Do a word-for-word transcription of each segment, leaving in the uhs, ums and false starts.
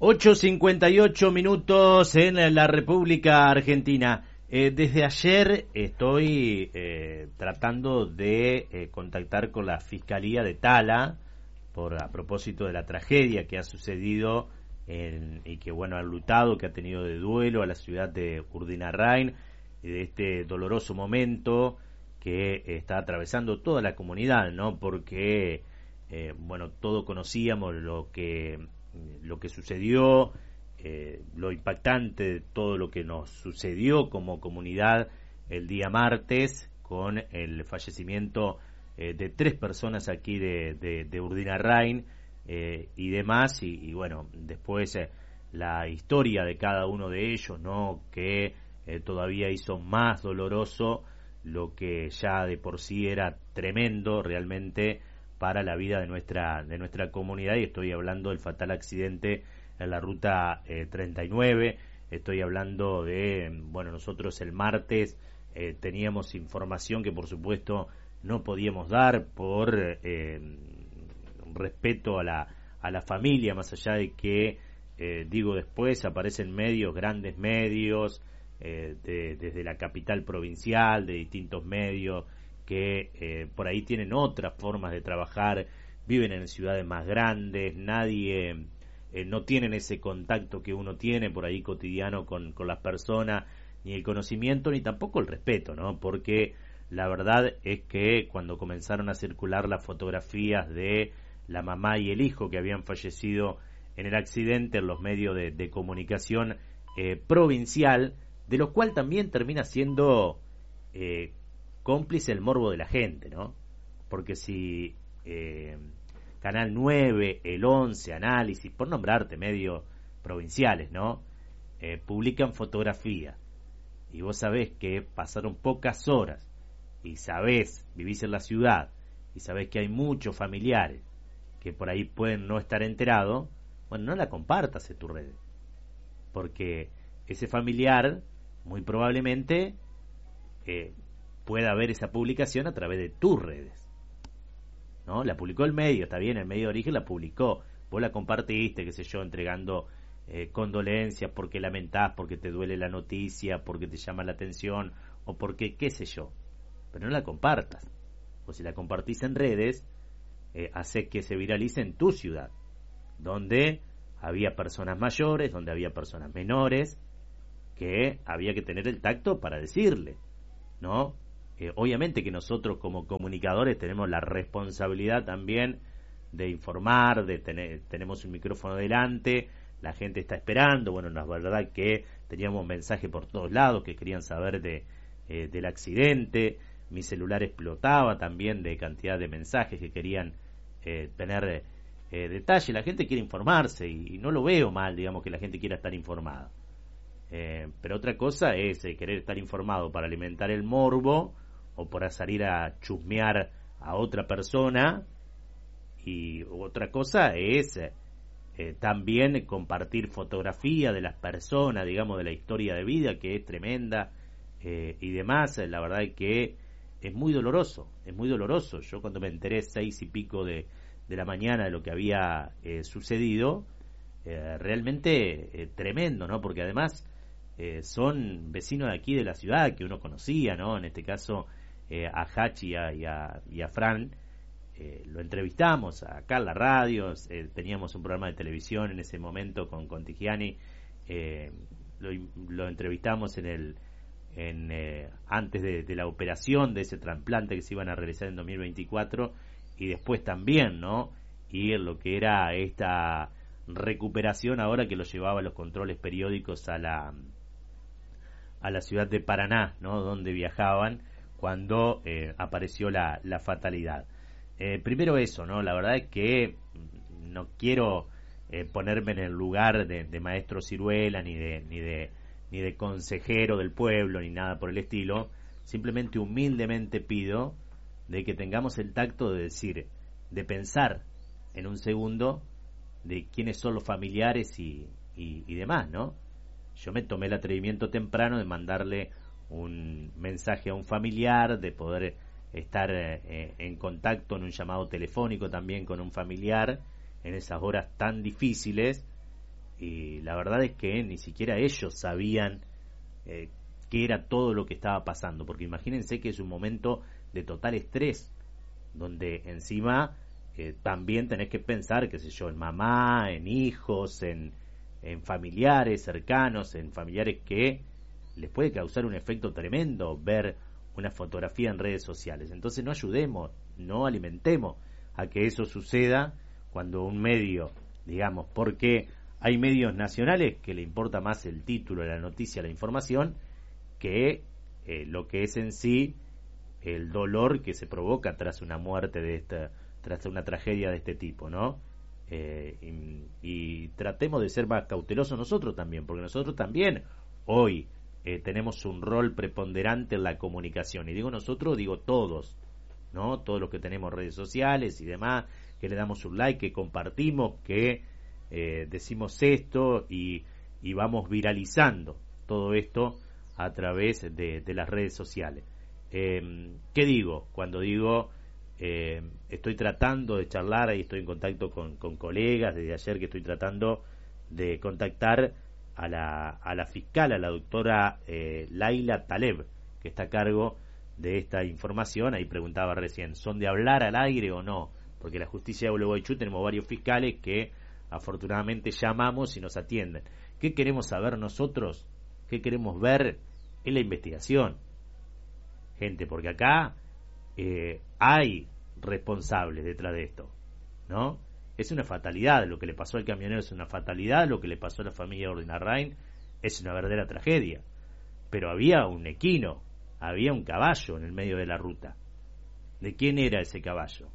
ocho cincuenta y ocho minutos en la República Argentina. Eh, desde ayer estoy eh, tratando de eh, contactar con la Fiscalía de Tala por a propósito de la tragedia que ha sucedido en, y que bueno ha enlutado, que ha tenido de duelo a la ciudad de Urdinarrain, y de este doloroso momento que eh, está atravesando toda la comunidad, ¿no? Porque eh, bueno, todos conocíamos lo que lo que sucedió, eh, lo impactante de todo lo que nos sucedió como comunidad el día martes con el fallecimiento eh, de tres personas aquí de, de, de Urdinarrain eh, y demás, y, y bueno, después eh, la historia de cada uno de ellos, ¿no? Que eh, todavía hizo más doloroso lo que ya de por sí era tremendo realmente para la vida de nuestra de nuestra comunidad, y estoy hablando del fatal accidente en la ruta eh, treinta y nueve. Estoy hablando de, bueno, nosotros el martes eh, teníamos información que por supuesto no podíamos dar por eh, respeto a la a la familia, más allá de que eh, digo después aparecen medios, grandes medios eh, de, desde la capital provincial, de distintos medios que eh, por ahí tienen otras formas de trabajar, viven en ciudades más grandes, nadie, eh, no tienen ese contacto que uno tiene por ahí cotidiano con, con las personas, ni el conocimiento, ni tampoco el respeto, ¿no? Porque la verdad es que cuando comenzaron a circular las fotografías de la mamá y el hijo que habían fallecido en el accidente en los medios de, de comunicación eh, provincial, de lo cual también termina siendo eh, cómplice el morbo de la gente, ¿no? Porque si eh, Canal nueve, el once, Análisis, por nombrarte medios provinciales, ¿no? Eh, publican fotografía y vos sabés que pasaron pocas horas y sabés, vivís en la ciudad y sabés que hay muchos familiares que por ahí pueden no estar enterados, bueno, no la compartas en tus redes, porque ese familiar muy probablemente eh, pueda ver esa publicación a través de tus redes, ¿no? La publicó el medio, está bien, el medio de origen la publicó, vos la compartiste, qué sé yo, entregando eh, condolencias porque lamentás, porque te duele la noticia, porque te llama la atención, o porque qué sé yo, pero no la compartas, o si la compartís en redes, eh, haces que se viralice en tu ciudad, donde había personas mayores, donde había personas menores, que había que tener el tacto para decirle, ¿no? Eh, obviamente que nosotros como comunicadores tenemos la responsabilidad también de informar, de tener, tenemos un micrófono delante, la gente está esperando, bueno, la verdad que teníamos mensajes por todos lados que querían saber de eh, del accidente, mi celular explotaba también de cantidad de mensajes que querían eh, tener eh, detalle, la gente quiere informarse y, y no lo veo mal, digamos, que la gente quiera estar informada. Eh, pero otra cosa es eh, querer estar informado para alimentar el morbo o para salir a chusmear a otra persona, y otra cosa es eh, también compartir fotografía de las personas, digamos, de la historia de vida que es tremenda eh, y demás. La verdad es que es muy doloroso, es muy doloroso. Yo cuando me enteré seis y pico de, de la mañana de lo que había eh, sucedido, eh, realmente eh, tremendo, ¿no? Porque además Eh, son vecinos de aquí de la ciudad que uno conocía, ¿no? En este caso eh, a Hachi y a, y a, y a Fran eh, lo entrevistamos acá en la radio, eh, teníamos un programa de televisión en ese momento con Contigiani, eh, lo, lo entrevistamos en el en eh, antes de, de la operación de ese trasplante que se iban a realizar en dos mil veinticuatro, y después también, ¿no? Y lo que era esta recuperación ahora que lo llevaba a los controles periódicos a la a la ciudad de Paraná, ¿no? Donde viajaban cuando eh, apareció la, la fatalidad. Eh, primero eso, ¿no? La verdad es que no quiero eh, ponerme en el lugar de, de maestro Ciruela, ni de, ni de ni de consejero del pueblo, ni nada por el estilo. Simplemente humildemente pido de que tengamos el tacto de decir, de pensar en un segundo de quiénes son los familiares y, y, y demás, ¿no? Yo me tomé el atrevimiento temprano de mandarle un mensaje a un familiar, de poder estar eh, en contacto en un llamado telefónico también con un familiar en esas horas tan difíciles, y la verdad es que ni siquiera ellos sabían eh, qué era todo lo que estaba pasando, porque imagínense que es un momento de total estrés, donde encima eh, también tenés que pensar, qué sé yo, en mamá, en hijos, en, en familiares cercanos, en familiares que les puede causar un efecto tremendo ver una fotografía en redes sociales. Entonces no ayudemos, no alimentemos a que eso suceda cuando un medio, digamos, porque hay medios nacionales que le importa más el título, la noticia, la información, que eh, lo que es en sí el dolor que se provoca tras una muerte de esta, tras una tragedia de este tipo, ¿no? Eh, y, y tratemos de ser más cautelosos nosotros también, porque nosotros también hoy eh, tenemos un rol preponderante en la comunicación, y digo nosotros, digo todos, ¿no? Todos los que tenemos redes sociales y demás, que le damos un like, que compartimos, que eh, decimos esto y, y vamos viralizando todo esto a través de, de las redes sociales. Eh, ¿Qué digo? Cuando digo eh, estoy tratando de charlar y estoy en contacto con, con colegas, desde ayer que estoy tratando de contactar a la, a la fiscal, a la doctora eh, Laila Taleb, que está a cargo de esta información. Ahí preguntaba recién, ¿son de hablar al aire o no? Porque la justicia de Gualeguaychú tenemos varios fiscales que afortunadamente llamamos y nos atienden. ¿Qué queremos saber nosotros? ¿Qué queremos ver en la investigación? Gente, porque acá eh, hay responsables detrás de esto, ¿no? Es una fatalidad, lo que le pasó al camionero es una fatalidad, lo que le pasó a la familia Ordinarrain es una verdadera tragedia. Pero había un equino, había un caballo en el medio de la ruta. ¿De quién era ese caballo?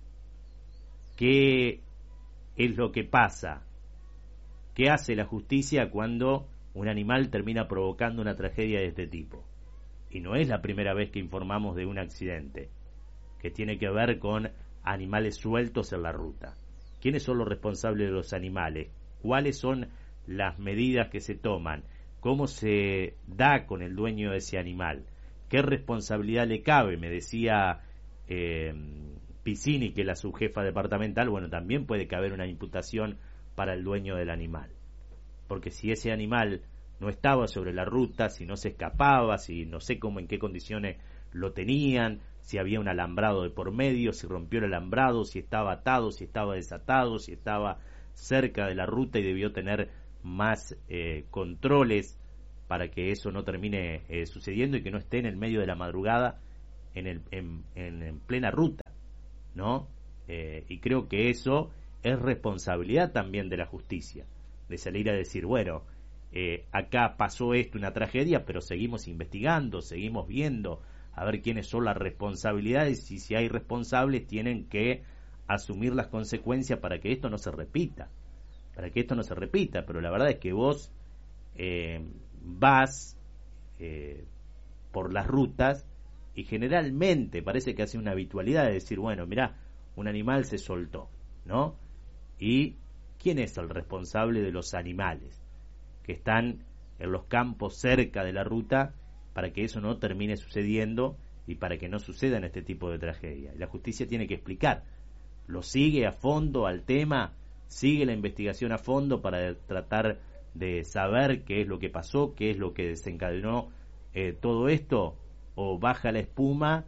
¿Qué es lo que pasa? ¿Qué hace la justicia cuando un animal termina provocando una tragedia de este tipo? Y no es la primera vez que informamos de un accidente que tiene que ver con animales sueltos en la ruta. ¿Quiénes son los responsables de los animales? ¿Cuáles son las medidas que se toman? ¿Cómo se da con el dueño de ese animal? ¿Qué responsabilidad le cabe? Me decía eh, Piscini, que es la subjefa departamental, bueno, también puede caber una imputación para el dueño del animal. Porque si ese animal no estaba sobre la ruta, si no se escapaba, si no sé cómo, en qué condiciones lo tenían, si había un alambrado de por medio, si rompió el alambrado, si estaba atado, si estaba desatado, si estaba cerca de la ruta y debió tener más eh, controles para que eso no termine eh, sucediendo y que no esté en el medio de la madrugada en, el, en, en, en plena ruta, ¿no? Eh, y creo que eso es responsabilidad también de la justicia, de salir a decir, bueno, eh, acá pasó esto, una tragedia, pero seguimos investigando, seguimos viendo a ver quiénes son las responsabilidades, y si hay responsables tienen que asumir las consecuencias para que esto no se repita, para que esto no se repita. Pero la verdad es que vos eh, vas eh, por las rutas y generalmente parece que hace una habitualidad de decir, bueno, mirá, un animal se soltó, ¿no? ¿Y quién es el responsable de los animales que están en los campos cerca de la ruta para que eso no termine sucediendo y para que no sucedan este tipo de tragedias? La justicia tiene que explicar, lo sigue a fondo al tema, sigue la investigación a fondo para tratar de saber qué es lo que pasó, qué es lo que desencadenó eh, todo esto, o baja la espuma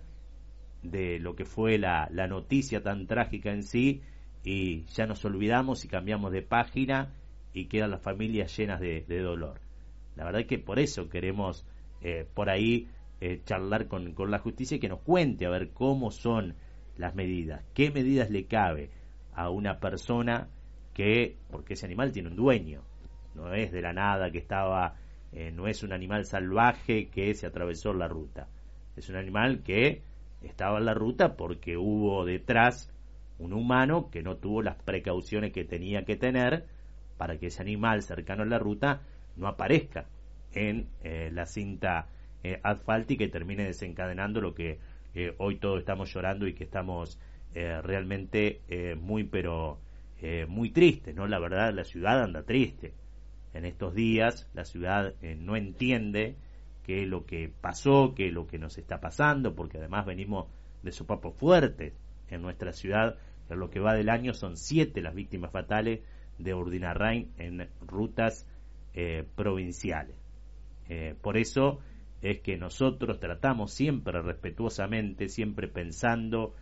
de lo que fue la, la noticia tan trágica en sí y ya nos olvidamos y cambiamos de página y quedan las familias llenas de, de dolor. La verdad es que por eso queremos eh, por ahí eh, charlar con, con la justicia y que nos cuente a ver cómo son las medidas, qué medidas le cabe a una persona que, porque ese animal tiene un dueño, no es de la nada que estaba, eh, no es un animal salvaje que se atravesó la ruta, es un animal que estaba en la ruta porque hubo detrás un humano que no tuvo las precauciones que tenía que tener para que ese animal cercano a la ruta no aparezca en eh, la cinta eh, asfáltica y termine desencadenando lo que eh, hoy todos estamos llorando y que estamos eh, realmente eh, muy pero eh, muy tristes, ¿no? La verdad, la ciudad anda triste en estos días, la ciudad eh, no entiende qué es lo que pasó, qué es lo que nos está pasando, porque además venimos de sopapos fuertes en nuestra ciudad. En lo que va del año son siete las víctimas fatales de Urdinarrain en rutas eh, provinciales. Eh, por eso es que nosotros tratamos siempre respetuosamente, siempre pensando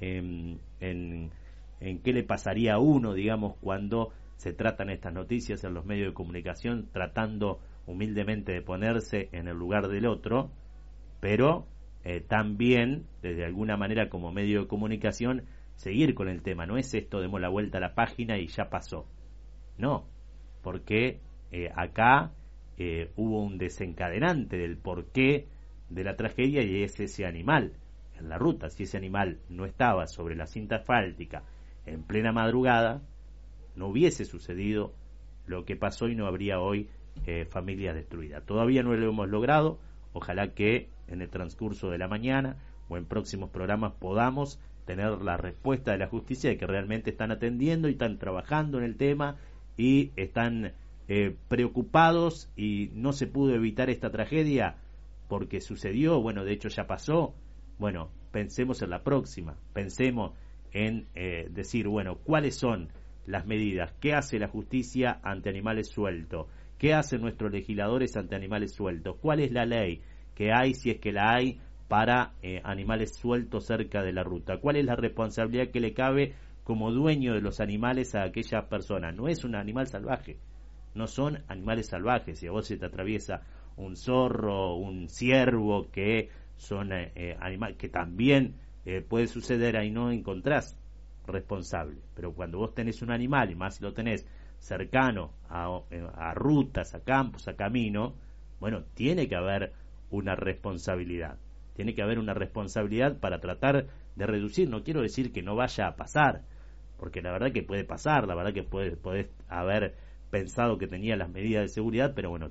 en, en, en qué le pasaría a uno, digamos, cuando se tratan estas noticias en los medios de comunicación, tratando humildemente de ponerse en el lugar del otro, pero eh, también, desde alguna manera como medio de comunicación, seguir con el tema. No es esto, demos la vuelta a la página y ya pasó. No, porque eh, acá eh, hubo un desencadenante del porqué de la tragedia y es ese animal en la ruta. Si ese animal no estaba sobre la cinta asfáltica en plena madrugada, no hubiese sucedido lo que pasó y no habría hoy eh, familias destruidas. Todavía no lo hemos logrado. Ojalá que en el transcurso de la mañana o en próximos programas podamos tener la respuesta de la justicia de que realmente están atendiendo y están trabajando en el tema y están eh, preocupados y no se pudo evitar esta tragedia porque sucedió. Bueno, de hecho ya pasó. Bueno, pensemos en la próxima, pensemos en eh, decir, bueno, ¿cuáles son las medidas? ¿Qué hace la justicia ante animales sueltos? ¿Qué hacen nuestros legisladores ante animales sueltos? ¿Cuál es la ley que hay, si es que la hay, para eh, animales sueltos cerca de la ruta? ¿Cuál es la responsabilidad que le cabe como dueño de los animales a aquellas personas? No es un animal salvaje, no son animales salvajes. Si a vos se te atraviesa un zorro, un ciervo, que son eh, eh, animales que también eh, puede suceder, ahí no encontrás responsable. Pero cuando vos tenés un animal, y más si lo tenés cercano a, a rutas, a campos, a camino, bueno, tiene que haber una responsabilidad. Tiene que haber una responsabilidad para tratar de reducir. No quiero decir que no vaya a pasar, porque la verdad que puede pasar, la verdad que puede, podés haber pensado que tenía las medidas de seguridad, pero bueno,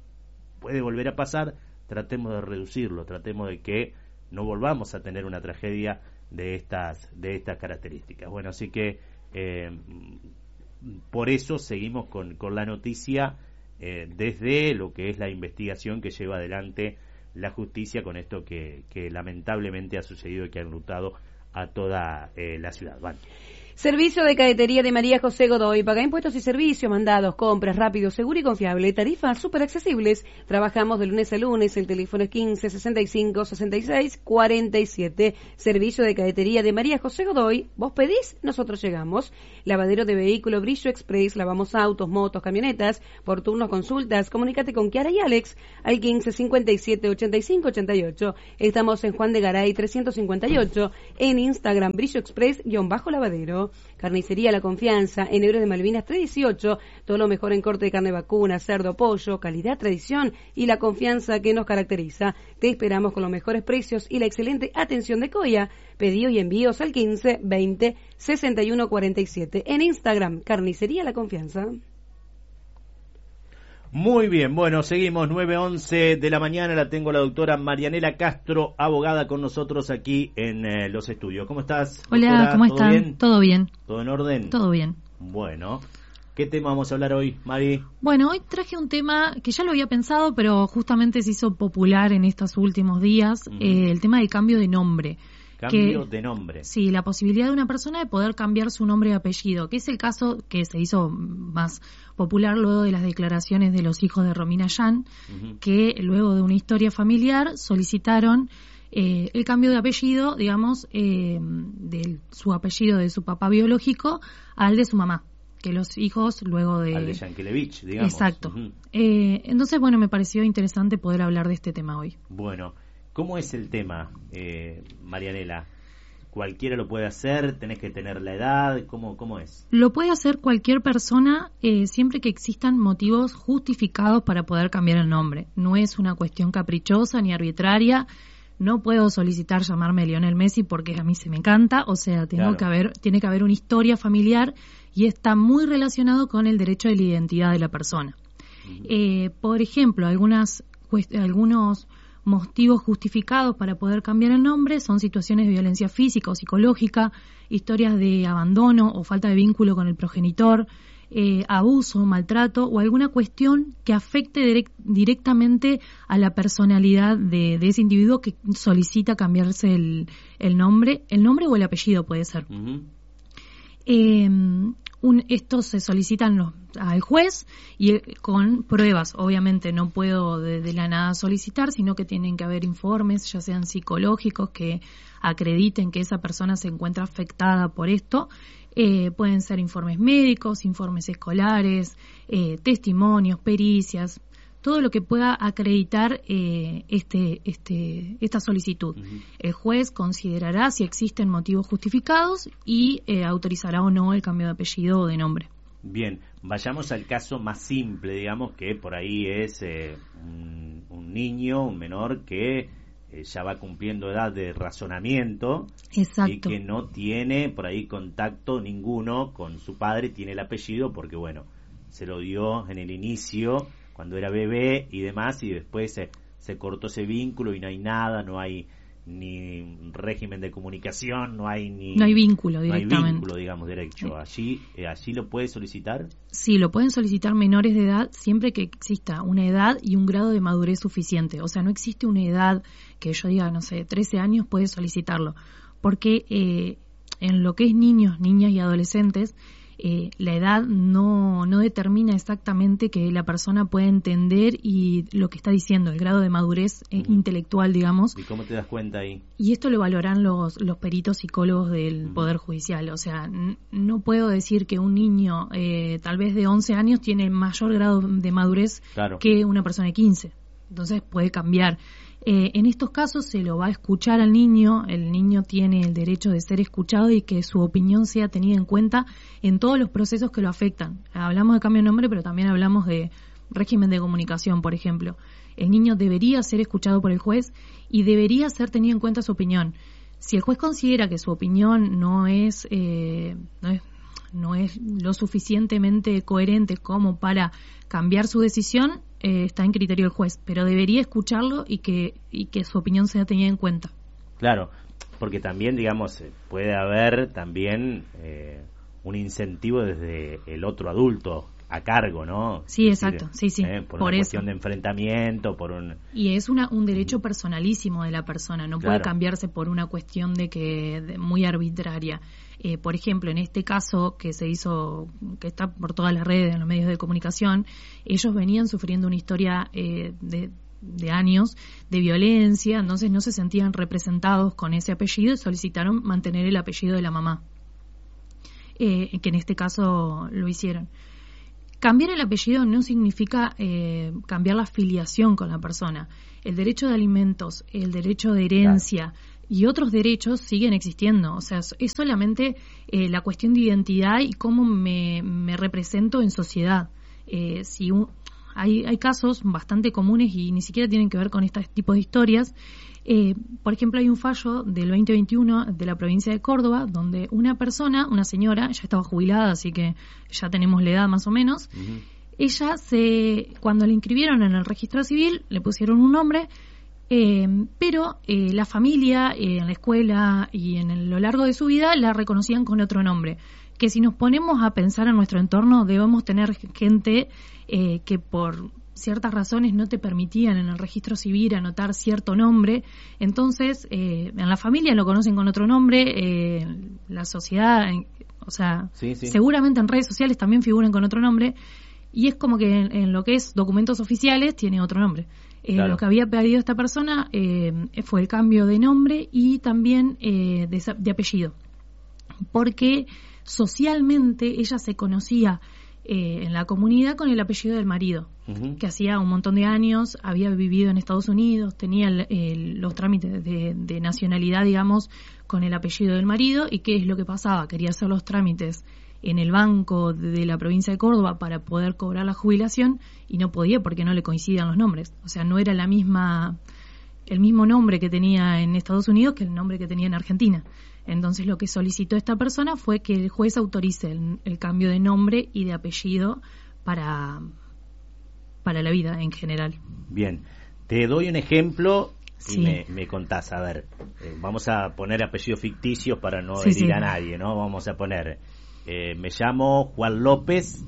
puede volver a pasar. Tratemos de reducirlo, tratemos de que no volvamos a tener una tragedia de estas de estas características. Bueno, así que eh, por eso seguimos con, con la noticia eh, desde lo que es la investigación que lleva adelante la justicia con esto que, que lamentablemente ha sucedido y que ha enlutado a toda eh, la ciudad. Vale. Servicio de cadetería de María José Godoy. Paga impuestos y servicios, mandados, compras, rápido, seguro y confiable. Tarifas súper accesibles. Trabajamos de lunes a lunes. El teléfono es quince, sesenta y cinco, sesenta y seis, cuarenta y siete. Servicio de cadetería de María José Godoy. Vos pedís, nosotros llegamos. Lavadero de vehículo Brillo Express. Lavamos autos, motos, camionetas. Por turnos, consultas. Comunícate con Kiara y Alex al quince, cincuenta y siete, ochenta y cinco, ochenta y ocho. Estamos en Juan de Garay trescientos cincuenta y ocho. En Instagram, Brillo Express-lavadero. Carnicería La Confianza, en Héroes de Malvinas trescientos dieciocho, todo lo mejor en corte de carne vacuna, cerdo, pollo, calidad, tradición y la confianza que nos caracteriza. Te esperamos con los mejores precios y la excelente atención de Coya. Pedidos y envíos al quince, veinte, sesenta y uno, cuarenta y siete. En Instagram, Carnicería La Confianza. Muy bien, bueno, seguimos, nueve once de la mañana, la tengo la doctora Marianela Castro, abogada con nosotros aquí en eh, los estudios. ¿Cómo estás? Hola, doctora? ¿cómo ¿Todo están? bien? ¿Todo bien? ¿Todo en orden? Todo bien. Bueno, ¿qué tema vamos a hablar hoy, Mari? Bueno, hoy traje un tema que ya lo había pensado, pero justamente se hizo popular en estos últimos días, uh-huh. eh, el tema del cambio de nombre. Cambio que, de nombre. Sí, la posibilidad de una persona de poder cambiar su nombre y apellido, que es el caso que se hizo más popular luego de las declaraciones de los hijos de Romina Yan, uh-huh. que luego de una historia familiar solicitaron eh, el cambio de apellido, digamos, eh, de su apellido de su papá biológico al de su mamá, que los hijos luego de... Al de Yankelevich, digamos. Exacto. Uh-huh. Eh, entonces, bueno, me pareció interesante poder hablar de este tema hoy. Bueno, ¿cómo es el tema, eh, Marianela? ¿Cualquiera lo puede hacer? ¿Tenés que tener la edad? ¿Cómo, cómo es? Lo puede hacer cualquier persona eh, siempre que existan motivos justificados para poder cambiar el nombre. No es una cuestión caprichosa ni arbitraria. No puedo solicitar llamarme Lionel Messi porque a mí se me encanta. O sea, tengo claro. que haber, tiene que haber una historia familiar y está muy relacionado con el derecho de la identidad de la persona. Uh-huh. Eh, por ejemplo, algunas cuest- algunos... motivos justificados para poder cambiar el nombre son situaciones de violencia física o psicológica, historias de abandono o falta de vínculo con el progenitor, eh, abuso, maltrato o alguna cuestión que afecte direct, directamente a la personalidad de, de ese individuo que solicita cambiarse el, el nombre, el nombre o el apellido puede ser. Uh-huh. Eh, un, estos se solicitan los, al juez y eh, con pruebas. Obviamente no puedo de, de la nada solicitar, sino que tienen que haber informes, ya sean psicológicos, que acrediten que esa persona se encuentra afectada por esto. Eh, pueden ser informes médicos, informes escolares, eh, testimonios, pericias, todo lo que pueda acreditar eh, este, este, esta solicitud. Uh-huh. El juez considerará si existen motivos justificados y eh, autorizará o no el cambio de apellido o de nombre. Bien, vayamos al caso más simple, digamos, que por ahí es eh, un, un niño, un menor que eh, ya va cumpliendo edad de razonamiento. Exacto. Y que no tiene por ahí contacto ninguno con su padre, tiene el apellido porque, bueno, se lo dio en el inicio cuando era bebé y demás, y después se, se cortó ese vínculo y no hay nada, no hay ni régimen de comunicación, no hay ni... No hay vínculo directamente. No hay vínculo, digamos, derecho. ¿Allí, eh, allí lo puede solicitar? Sí, lo pueden solicitar menores de edad siempre que exista una edad y un grado de madurez suficiente. O sea, no existe una edad que yo diga, no sé, trece años puede solicitarlo. Porque eh, en lo que es niños, niñas y adolescentes, Eh, la edad no, no determina exactamente que la persona pueda entender y lo que está diciendo, el grado de madurez eh, uh-huh. intelectual, digamos. ¿Y cómo te das cuenta ahí? Y esto lo valoran los, los peritos psicólogos del uh-huh. Poder Judicial. O sea, n- no puedo decir que un niño eh, tal vez de once años tiene mayor grado de madurez claro. que una persona de quince. Entonces puede cambiar. Eh, en estos casos se lo va a escuchar al niño, el niño tiene el derecho de ser escuchado y que su opinión sea tenida en cuenta en todos los procesos que lo afectan. Hablamos de cambio de nombre, pero también hablamos de régimen de comunicación, por ejemplo. El niño debería ser escuchado por el juez y debería ser tenido en cuenta su opinión. Si el juez considera que su opinión no es, eh, no es, no es lo suficientemente coherente como para cambiar su decisión, Eh, está en criterio del juez, pero debería escucharlo y que y que su opinión sea tenida en cuenta. Claro, porque también, digamos, puede haber también eh, un incentivo desde el otro adulto a cargo, ¿no? Sí, es exacto, decir, sí, sí. Eh, por, por una eso. cuestión de enfrentamiento, por un... Y es una un derecho personalísimo de la persona, no claro. puede cambiarse por una cuestión de que de, muy arbitraria. Eh, por ejemplo, en este caso que se hizo, que está por todas las redes, en los medios de comunicación, ellos venían sufriendo una historia eh, de, de años de violencia, entonces no se sentían representados con ese apellido y solicitaron mantener el apellido de la mamá, eh, que en este caso lo hicieron. Cambiar el apellido no significa eh, cambiar la filiación con la persona. El derecho de alimentos, el derecho de herencia... Claro. Y otros derechos siguen existiendo. O sea, es solamente eh, la cuestión de identidad y cómo me, me represento en sociedad. Eh, si un, hay, hay casos bastante comunes y ni siquiera tienen que ver con este tipo de historias. Eh, por ejemplo, hay un fallo del veinte veintiuno de la provincia de Córdoba donde una persona, una señora, ya estaba jubilada, así que ya tenemos la edad más o menos. Uh-huh. Ella, se cuando la inscribieron en el registro civil, le pusieron un nombre... Eh, pero eh, la familia, eh, en la escuela y en el, lo largo de su vida la reconocían con otro nombre. Que si nos ponemos a pensar en nuestro entorno, debemos tener gente eh, que por ciertas razones no te permitían en el registro civil anotar cierto nombre. Entonces, eh, en la familia lo conocen con otro nombre, eh, la sociedad, eh, o sea, sí, sí. seguramente en redes sociales también figuran con otro nombre. Y es como que en, en lo que es documentos oficiales tiene otro nombre. Eh, claro. Lo que había pedido esta persona eh, fue el cambio de nombre y también eh, de, de apellido, porque socialmente ella se conocía eh, en la comunidad con el apellido del marido, uh-huh. que hacía un montón de años había vivido en Estados Unidos, tenía el, el, los trámites de, de nacionalidad, digamos, con el apellido del marido. ¿Y qué es lo que pasaba? Quería hacer los trámites en el banco de la provincia de Córdoba para poder cobrar la jubilación y no podía porque no le coincidían los nombres. O sea, no era la misma el mismo nombre que tenía en Estados Unidos que el nombre que tenía en Argentina. Entonces lo que solicitó esta persona fue que el juez autorice el, el cambio de nombre y de apellido para, para la vida en general. Bien, te doy un ejemplo y sí. me, me contás. A ver, eh, vamos a poner apellidos ficticios para no sí, herir sí. a nadie, ¿no? Vamos a poner... Eh, me llamo Juan López,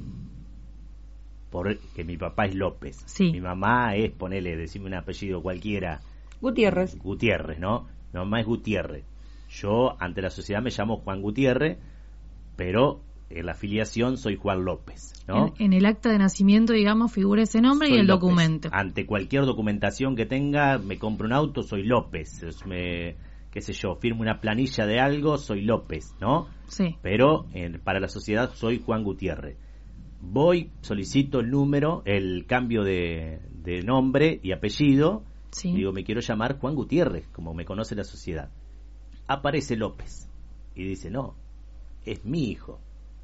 porque mi papá es López. Sí. Mi mamá es, ponele, decime un apellido cualquiera. Gutiérrez. Gutiérrez, ¿no? Mi mamá es Gutiérrez. Yo, ante la sociedad, me llamo Juan Gutiérrez, pero en la afiliación soy Juan López, ¿no? En, en el acta de nacimiento, digamos, figura ese nombre soy y el López. Documento. Ante cualquier documentación que tenga, me compro un auto, soy López. Me, qué sé yo, firmo una planilla de algo, soy López, ¿no? Sí. Pero en, para la sociedad soy Juan Gutiérrez. Voy, solicito el número, el cambio de, de nombre y apellido. Sí. Digo, me quiero llamar Juan Gutiérrez, como me conoce la sociedad. Aparece López y dice, no, es mi hijo.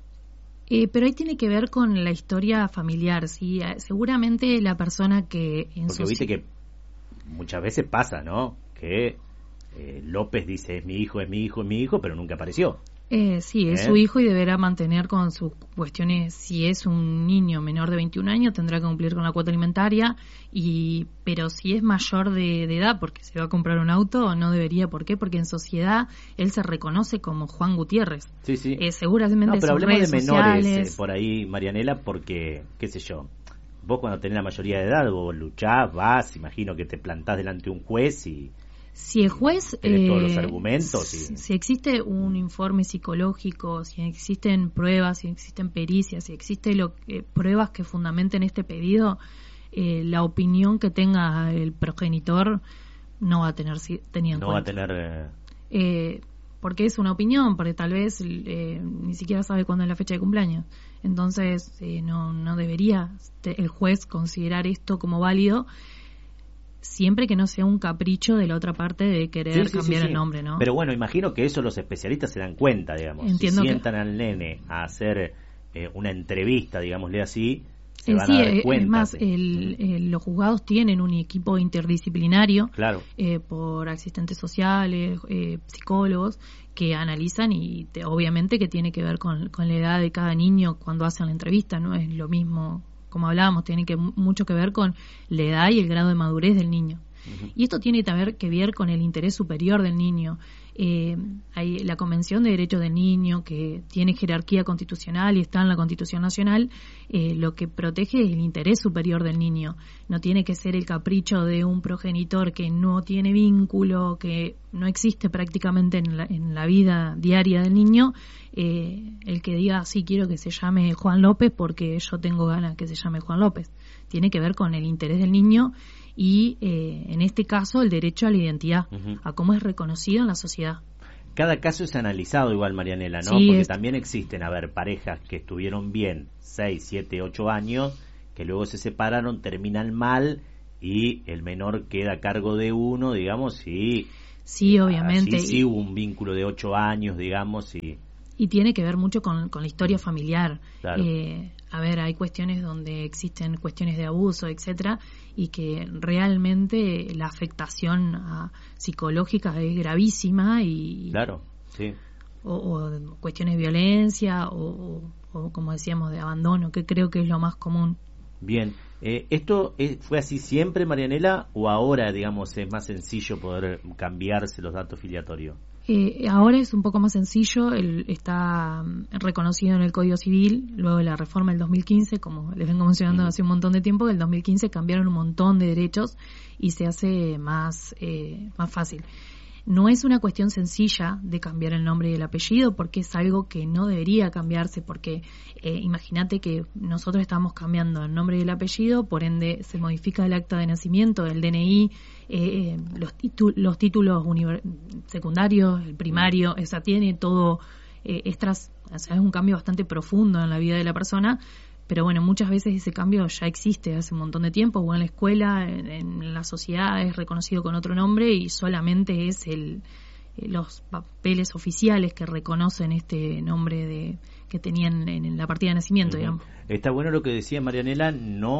Eh, pero ahí tiene que ver con la historia familiar, ¿sí? Seguramente la persona que... En Porque viste que muchas veces pasa, ¿no? Que eh, López dice, es mi hijo, es mi hijo, es mi hijo, pero nunca apareció. Eh, sí, es ¿Eh? su hijo y deberá mantener con sus cuestiones. Si es un niño menor de veintiún años, tendrá que cumplir con la cuota alimentaria. Y pero si es mayor de, de edad, porque se va a comprar un auto, no debería. ¿Por qué? Porque en sociedad él se reconoce como Juan Gutiérrez. Sí, sí. Eh, seguramente no, pero sus hablemos redes de menores sociales... eh, por ahí, Marianela, porque, qué sé yo, vos cuando tenés la mayoría de edad, vos luchás, vas, imagino que te plantás delante de un juez y... Si el juez... Eh, todos los eh, argumentos. Y... Si existe un informe psicológico, si existen pruebas, si existen pericias, si existen lo, eh, pruebas que fundamenten este pedido, eh, la opinión que tenga el progenitor no va a tener si, tenida en no cuenta. va a tener... Eh... Eh, porque es una opinión, porque tal vez eh, ni siquiera sabe cuándo es la fecha de cumpleaños. Entonces eh, no, no debería el juez considerar esto como válido, siempre que no sea un capricho de la otra parte de querer sí, sí, cambiar sí, sí. el nombre, ¿no? Pero bueno, imagino que eso los especialistas se dan cuenta, digamos. Entiendo si sientan que... al nene a hacer eh, una entrevista, digámosle así, se eh, van sí, a dar cuenta. Es más, que... el, el, los juzgados tienen un equipo interdisciplinario, claro. eh, por asistentes sociales, eh, psicólogos, que analizan y te, obviamente que tiene que ver con, con la edad de cada niño cuando hacen la entrevista, no es lo mismo, como hablábamos, tiene que mucho que ver con la edad y el grado de madurez del niño. Uh-huh. Y esto tiene que ver con el interés superior del niño. Eh, hay la Convención de Derechos del Niño, que tiene jerarquía constitucional y está en la Constitución Nacional, eh, lo que protege es el interés superior del niño. No tiene que ser el capricho de un progenitor que no tiene vínculo, que no existe prácticamente en la, en la vida diaria del niño, eh, el que diga, sí, quiero que se llame Juan López porque yo tengo ganas que se llame Juan López. Tiene que ver con el interés del niño y, eh, en este caso, el derecho a la identidad, uh-huh. a cómo es reconocido en la sociedad. Cada caso es analizado igual, Marianela, ¿no? Sí, Porque es... también existen, a ver, parejas que estuvieron bien seis, siete, ocho años, que luego se separaron, terminan mal y el menor queda a cargo de uno, digamos, y... Sí, obviamente. Allí sí hubo un vínculo de ocho años, digamos, y... Y tiene que ver mucho con, con la historia familiar. Claro. Eh, a ver, hay cuestiones donde existen cuestiones de abuso, etcétera, y que realmente la afectación a, psicológica es gravísima y... Claro, sí. O, o cuestiones de violencia o, o, o, como decíamos, de abandono, que creo que es lo más común. Bien. Eh, ¿Esto es, fue así siempre, Marianela, o ahora, digamos, es más sencillo poder cambiarse los datos filiatorios? Eh, ahora es un poco más sencillo, el, está reconocido en el Código Civil, luego de la reforma del dos mil quince, como les vengo mencionando uh-huh. hace un montón de tiempo, que el dos mil quince cambiaron un montón de derechos y se hace más, eh, más fácil. No es una cuestión sencilla de cambiar el nombre y el apellido, porque es algo que no debería cambiarse, porque eh, imagínate que nosotros estamos cambiando el nombre y el apellido, por ende se modifica el acta de nacimiento, el D N I, eh, los, titu- los títulos univer- secundarios, el primario, o sea, tiene todo eh, extras, o sea, es un cambio bastante profundo en la vida de la persona. Pero bueno, muchas veces ese cambio ya existe hace un montón de tiempo, o en la escuela, en, en la sociedad es reconocido con otro nombre y solamente es el los papeles oficiales que reconocen este nombre de que tenían en, en la partida de nacimiento, uh-huh. digamos. Está bueno lo que decía Marianela,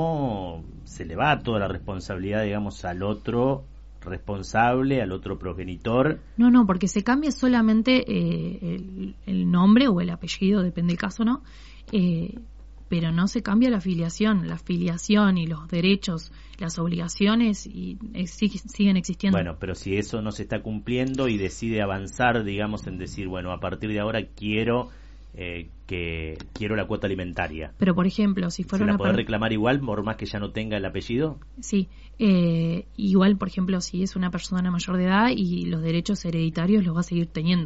no se le va toda la responsabilidad, digamos, al otro responsable, al otro progenitor. No, no, porque se cambia solamente eh, el, el nombre o el apellido, depende del caso, ¿no? Eh, pero no se cambia la filiación, la filiación y los derechos, las obligaciones y ex- siguen existiendo. Bueno, pero si eso no se está cumpliendo y decide avanzar, digamos, en decir, bueno, a partir de ahora quiero eh, que quiero la cuota alimentaria. Pero, por ejemplo, si fuera ¿Se la una puede per- reclamar igual, por más que ya no tenga el apellido? Sí, eh, igual, por ejemplo, si es una persona mayor de edad y los derechos hereditarios los va a seguir teniendo.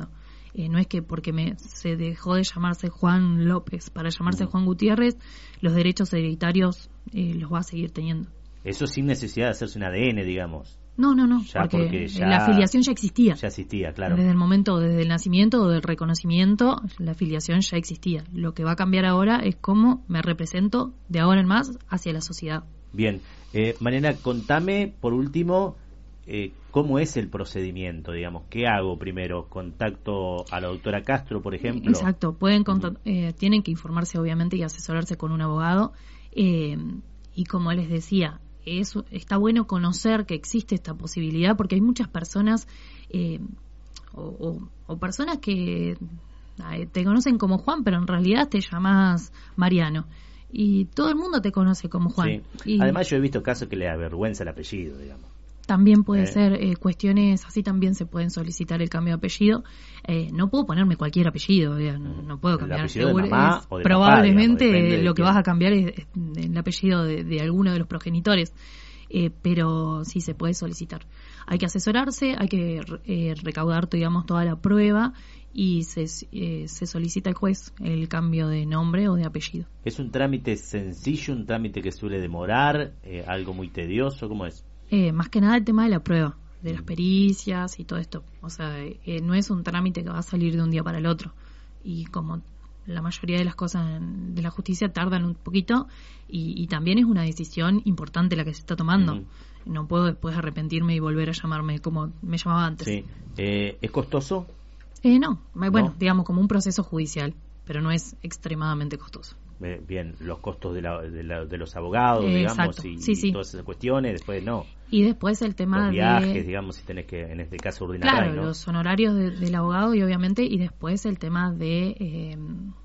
Eh, no es que porque me, se dejó de llamarse Juan López para llamarse Juan Gutiérrez, los derechos hereditarios eh, los va a seguir teniendo. Eso sin necesidad de hacerse un A D N, digamos. No, no, no, Ya porque, porque ya- la afiliación ya existía. Ya existía, claro. Desde el momento, desde el nacimiento o del reconocimiento, la afiliación ya existía. Lo que va a cambiar ahora es cómo me represento de ahora en más hacia la sociedad. Bien. Eh, Mariana, contame, por último, eh, cómo es el procedimiento, digamos. ¿Qué hago primero? ¿Contacto a la doctora Castro, por ejemplo? Exacto. Pueden contact- eh, tienen que informarse, obviamente, y asesorarse con un abogado. Eh, y como les decía, es, está bueno conocer que existe esta posibilidad, porque hay muchas personas eh, o, o, o personas que eh, te conocen como Juan, pero en realidad te llamas Mariano. Y todo el mundo te conoce como Juan. Sí. Y Además, yo he visto casos que le avergüenza el apellido, digamos. también puede Eh. ser eh, cuestiones así, también se pueden solicitar el cambio de apellido. Eh, no puedo ponerme cualquier apellido, eh, no, no puedo El cambiar. apellido de seguro, mamá es- o de papá, probablemente digamos, depende de lo que quién. vas a cambiar es, es el apellido de, de alguno de los progenitores. Eh, pero sí se puede solicitar. Hay que asesorarse, hay que eh, recaudar, digamos, toda la prueba y se, eh, se solicita al juez el cambio de nombre o de apellido. ¿Es un trámite sencillo, un trámite que suele demorar, eh, algo muy tedioso? ¿Cómo es? Eh, más que nada el tema de la prueba, de las pericias y todo esto. O sea, eh, no es un trámite que va a salir de un día para el otro. Y como la mayoría de las cosas en- de la justicia tardan un poquito y, y también es una decisión importante la que se está tomando. Ujú. No puedo después arrepentirme y volver a llamarme como me llamaba antes. Sí. Eh, ¿Es costoso? Eh, no, me- bueno, ¿No? digamos como un proceso judicial, pero no es extremadamente costoso. Eh, bien, los costos de, la, de, la- de los abogados, Eh, digamos, exacto. y, Sí, y sí. todas esas cuestiones, después no. Y después el tema Los viajes, de... digamos, si tenés que, en este caso, ordenar. Claro, ahí, ¿no? los honorarios de- del abogado y obviamente, y después el tema de, eh,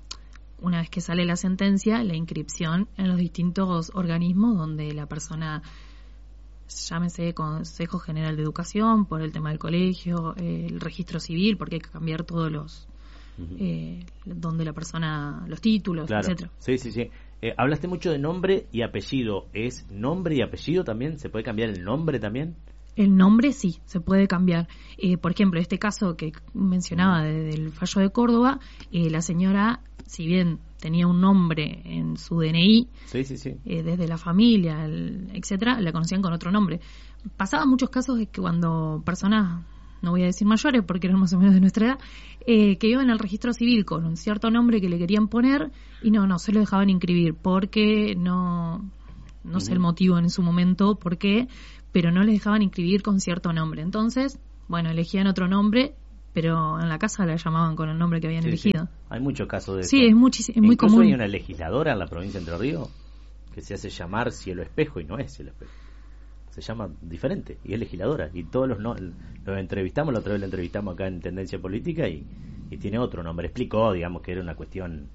una vez que sale la sentencia, la inscripción en los distintos organismos donde la persona, llámese Consejo General de Educación, por el tema del colegio, eh, el registro civil, porque hay que cambiar todos los, Ujú. eh, donde la persona, los títulos, Claro. etcétera. Sí, sí, sí. Eh, hablaste mucho de nombre y apellido. ¿Es nombre y apellido también? ¿Se puede cambiar el nombre también? El nombre sí, se puede cambiar. Eh, por ejemplo, este caso que mencionaba de- del fallo de Córdoba, eh, la señora, si bien tenía un nombre en su D N I, Sí, sí, sí. eh, desde la familia, el- etcétera, la conocían con otro nombre. Pasaban muchos casos de que cuando personas, no voy a decir mayores porque eran más o menos de nuestra edad, eh, que iban al registro civil con un cierto nombre que le querían poner y no, no se lo dejaban inscribir porque no, no sé el Ujú. motivo en su momento, por qué, pero no les dejaban inscribir con cierto nombre. Entonces, bueno, elegían otro nombre, pero en la casa la llamaban con el nombre que habían Sí, sí. elegido. Hay muchos casos de Sí, eso. es, muchis- es muy Incluso común. hay una legisladora en la provincia de Entre Ríos que se hace llamar Cielo Espejo y no es Cielo Espejo. Se llama diferente y es legisladora. Y todos los no, los entrevistamos, la otra vez la entrevistamos acá en Tendencia Política y, y tiene otro nombre. Explicó, digamos, que era una cuestión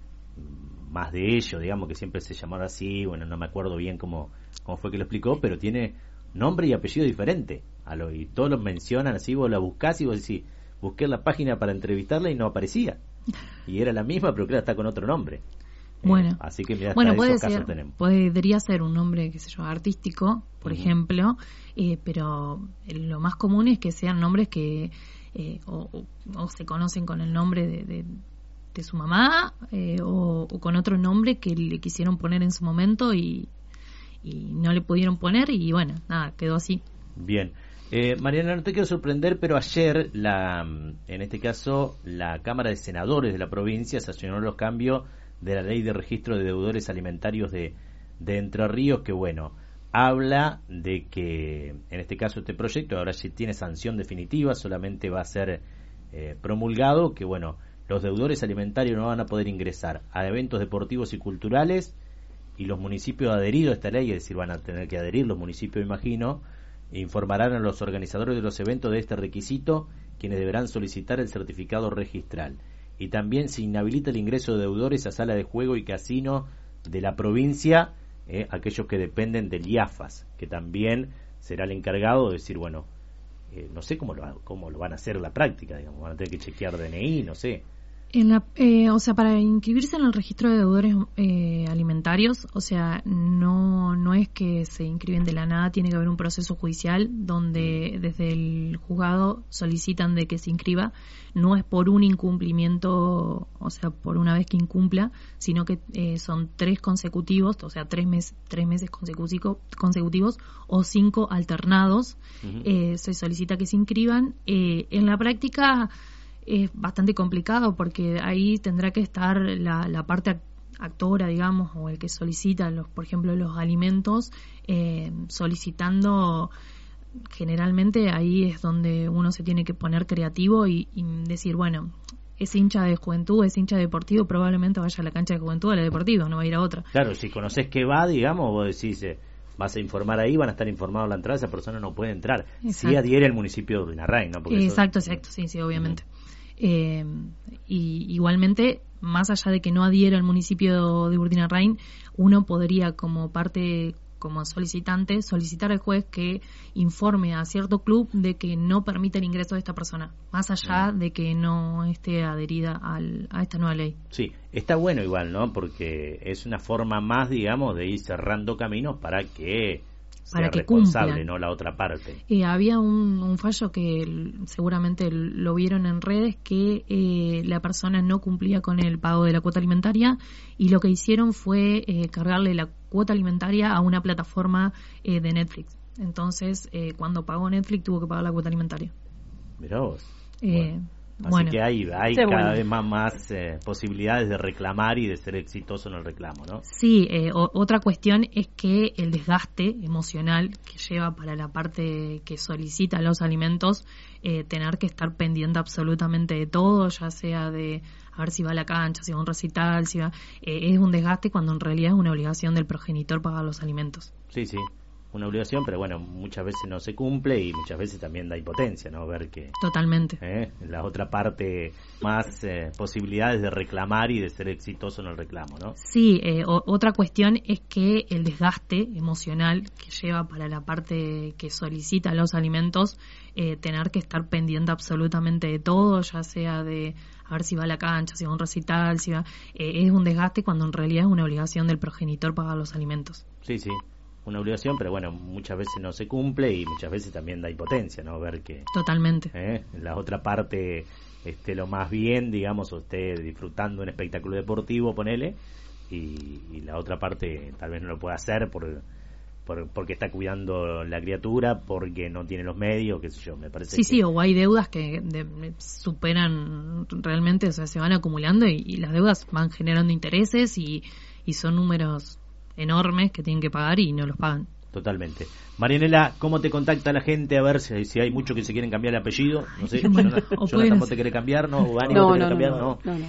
mm, más de ello, digamos, que siempre se llamaba así. Bueno, no me acuerdo bien cómo, cómo fue que lo explicó, pero tiene nombre y apellido diferente. A lo, y todos los mencionan así, vos la buscás y vos decís, busqué la página para entrevistarla y no aparecía. Y era la misma, pero claro, está con otro nombre. Eh, Bueno, así que mira, bueno hasta puede esos casos ser, tenemos. podría ser un nombre, qué sé yo, artístico, por Ujú. ejemplo, eh, pero lo más común es que sean nombres que eh, o, o- o se conocen con el nombre de, de- de su mamá eh, o, o con otro nombre que le quisieron poner en su momento y, y no le pudieron poner y bueno, nada, quedó así. Bien. Eh, Mariana, no te quiero sorprender, pero ayer, la, en este caso, la Cámara de Senadores de la provincia sancionó los cambios de la Ley de Registro de Deudores Alimentarios de, de Entre Ríos, que bueno, habla de que, en este caso, este proyecto ahora sí tiene sanción definitiva, solamente va a ser eh, promulgado, que bueno, los deudores alimentarios no van a poder ingresar a eventos deportivos y culturales y los municipios adheridos a esta ley, es decir, van a tener que adherir los municipios, imagino, informarán a los organizadores de los eventos de este requisito, quienes deberán solicitar el certificado registral. Y también se inhabilita el ingreso de deudores a sala de juego y casino de la provincia, eh, aquellos que dependen del I A F A S, que también será el encargado de decir, bueno, eh, no sé cómo lo, cómo lo van a hacer en la práctica, digamos, van a tener que chequear D N I, no sé. En la, eh, o sea, para inscribirse en el registro de deudores eh, alimentarios, o sea, no no es que se inscriben de la nada, tiene que haber un proceso judicial donde desde el juzgado solicitan de que se inscriba. No es por un incumplimiento, o sea, por una vez que incumpla, sino que eh, son tres consecutivos, o sea, tres, mes, tres meses consecutivo, consecutivos o cinco alternados. Uh-huh. eh, se solicita que se inscriban. Eh, en la práctica es bastante complicado porque ahí tendrá que estar la, la parte actora, digamos, o el que solicita, los, por ejemplo, los alimentos, eh, solicitando. Generalmente ahí es donde uno se tiene que poner creativo y, y decir, bueno, es hincha de Juventud, es hincha de Deportivo, probablemente vaya a la cancha de Juventud, a la Deportivo, no va a ir a otra. Claro, si conoces que va, digamos, vos decís, eh, vas a informar ahí, van a estar informados a la entrada, esa persona no puede entrar. Si sí adhiere el municipio de Urdinarrain, ¿no? Porque exacto, eso... exacto, sí, sí, obviamente. Uh-huh. Eh, y igualmente, más allá de que no adhiera el municipio de Urdinarrain, uno podría como parte, como solicitante, solicitar al juez que informe a cierto club de que no permite el ingreso de esta persona, más allá uh-huh. de que no esté adherida al, a esta nueva ley. Sí, está bueno igual, ¿no? Porque es una forma más, digamos, de ir cerrando caminos para que para sea que responsable, cumplan. ¿no? La otra parte. Eh, había un, un fallo que seguramente lo vieron en redes, que eh, la persona no cumplía con el pago de la cuota alimentaria y lo que hicieron fue eh, cargarle la cuota alimentaria a una plataforma eh, de Netflix. Entonces, eh, cuando pagó Netflix tuvo que pagar la cuota alimentaria. Mirá vos. Eh, bueno. Así bueno. que hay, hay sí, cada bueno. vez más, más eh, posibilidades de reclamar y de ser exitoso en el reclamo, ¿no? Sí, eh, o, otra cuestión es que el desgaste emocional que lleva para la parte que solicita los alimentos, eh, tener que estar pendiente absolutamente de todo, ya sea de a ver si va a la cancha, si va a un recital, si va, eh, es un desgaste cuando en realidad es una obligación del progenitor pagar los alimentos. Sí, sí. Una obligación, pero bueno, muchas veces no se cumple y muchas veces también da impotencia, ¿no? Ver que... Totalmente. ¿eh? La otra parte, más eh, posibilidades de reclamar y de ser exitoso en el reclamo, ¿no? Sí, eh, o, otra cuestión es que el desgaste emocional que lleva para la parte que solicita los alimentos, eh, tener que estar pendiente absolutamente de todo, ya sea de a ver si va a la cancha, si va a un recital, si va... Eh, es un desgaste cuando en realidad es una obligación del progenitor pagar los alimentos. Sí, sí. Una obligación, pero bueno, muchas veces no se cumple y muchas veces también da impotencia, ¿no? Ver que... Totalmente. ¿eh? La otra parte esté lo más bien, digamos, o esté disfrutando un espectáculo deportivo, ponele, y, y la otra parte tal vez no lo pueda hacer por, por porque está cuidando la criatura, porque no tiene los medios, qué sé yo, me parece Sí, que... sí, o hay deudas que de, superan realmente, o sea, se van acumulando y, y las deudas van generando intereses y, y son números enormes que tienen que pagar y no los pagan. Totalmente. Marianela, ¿cómo te contacta la gente? A ver si, si hay muchos que se quieren cambiar el apellido. No sé, bueno, yo, no, yo no tampoco te quiere cambiar, ¿no? ¿Vani, no, no te no, quiere cambiar? no, no, no. no, no.